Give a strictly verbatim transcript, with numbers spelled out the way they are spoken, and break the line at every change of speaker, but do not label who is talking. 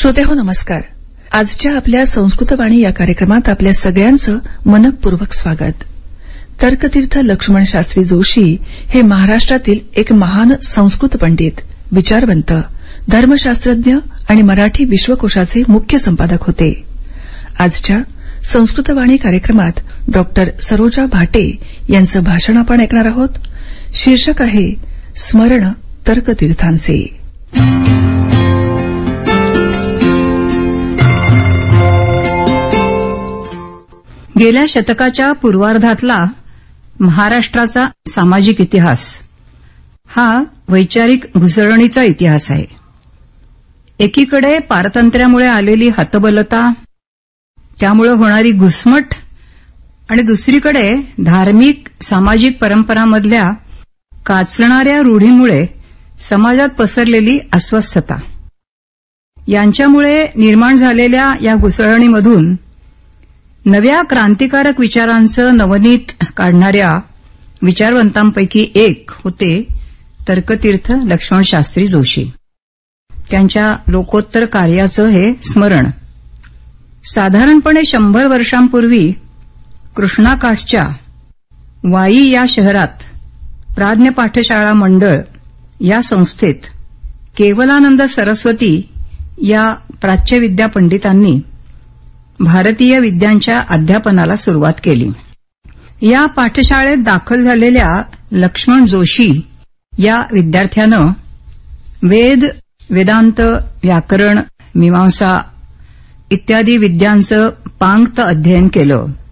श्रोतेहो नमस्कार. आजच्या आपल्या संस्कृतवाणी या कार्यक्रमात आपल्या सगळ्यांचं मनःपूर्वक स्वागत. तर्कतीर्थ लक्ष्मण शास्त्री जोशी हे महाराष्ट्रातील एक महान संस्कृत पंडित, विचारवंत, धर्मशास्त्रज्ञ आणि मराठी विश्वकोशाचे मुख्य संपादक होते. आजच्या संस्कृतवाणी कार्यक्रमात डॉक्टर सरोजा भाटे यांचं भाषण आपण ऐकणार आहोत. शीर्षक आहे स्मरण तर्कतीर्थांचे.
गेल्या शतकाच्या पूर्वार्धातला महाराष्ट्राचा सामाजिक इतिहास हा वैचारिक घुसळणीचा इतिहास आहे. एकीकडे पारतंत्र्यामुळे आलेली हतबलता, त्यामुळे होणारी घुसमट आणि दुसरीकडे धार्मिक सामाजिक परंपरांमधल्या काचणाऱ्या रूढीमुळे समाजात पसरलेली अस्वस्थता, यांच्यामुळे निर्माण झालेल्या या घुसळणीमधून नव्या क्रांतिकारक विचारांचं नवनीत काढणाऱ्या विचारवंतांपैकी एक होते तर्कतीर्थ लक्ष्मण शास्त्री जोशी. त्यांच्या लोकोत्तर कार्याचं हे स्मरण साधारणपणे शंभर वर्षांपूर्वी कृष्णाकाठच्या वाई या शहरात प्राज्ञ पाठशाळा मंडळ या संस्थेत केवलानंद सरस्वती या प्राच्यविद्या पंडितांनी भारतीय विद्यांच्या अध्यापनाला सुरुवात केली. या पाठशाळेत दाखल झालेल्या लक्ष्मण जोशी या विद्यार्थ्यानं वेद, वेदांत, व्याकरण, मीमांसा इत्यादी विद्यांचं पांगत अध्ययन केलं.